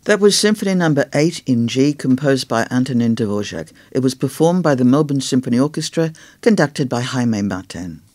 That was Symphony No. 8 in G, composed by Antonin Dvorak. It was performed by the Melbourne Symphony Orchestra, conducted by Jaime Martin.